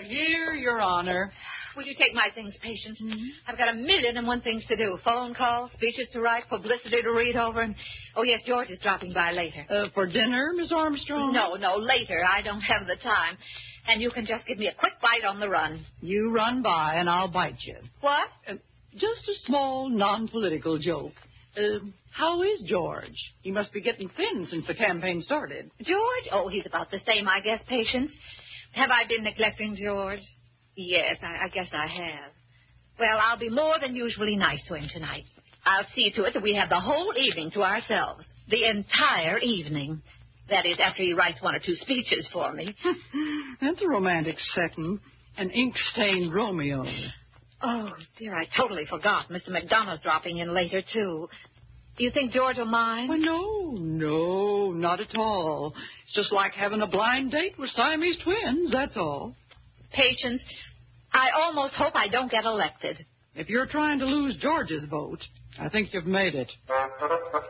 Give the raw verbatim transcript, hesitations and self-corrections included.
here, Your Honor. Will you take my things, Patience? Mm-hmm. I've got a million and one things to do. Phone calls, speeches to write, publicity to read over, and... Oh, yes, George is dropping by later. Uh, for dinner, Miss Armstrong? No, no, later. I don't have the time. And you can just give me a quick bite on the run. You run by, and I'll bite you. What? Uh, just a small, non-political joke. Uh, how is George? He must be getting thin since the campaign started. George? Oh, he's about the same, I guess, Patience. Have I been neglecting George? Yes, I, I guess I have. Well, I'll be more than usually nice to him tonight. I'll see to it that we have the whole evening to ourselves. The entire evening. That is, after he writes one or two speeches for me. That's a romantic setting. An ink-stained Romeo. Oh, dear, I totally forgot. Mister McDonough's dropping in later, too. Do you think George will mind? Why, no, no, not at all. It's just like having a blind date with Siamese twins, that's all. Patience, I almost hope I don't get elected. If you're trying to lose George's vote, I think you've made it.